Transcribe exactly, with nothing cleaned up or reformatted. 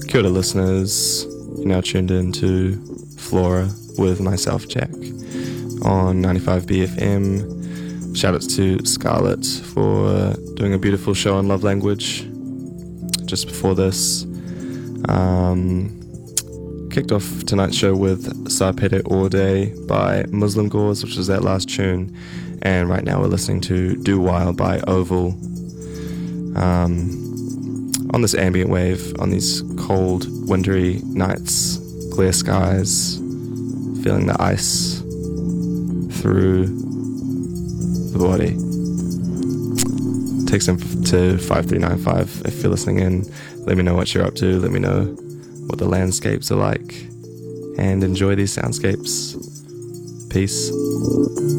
Kia ora listeners, you're now tuned into Flora with myself, Jack, on ninety-five B F M. Shoutouts to Scarlett for doing a beautiful show on love language just before this. Um, kicked off tonight's show with Sarpede Orde by Muslim Gauze, which was that last tune, and right now we're listening to Do While by Oval. Um, on this ambient wave, on these cold, wintry nights, clear skies, feeling the ice through the body. Takes them to five three nine five if you're listening in. Let me know what you're up to. Let me know what the landscapes are like. And enjoy these soundscapes. Peace.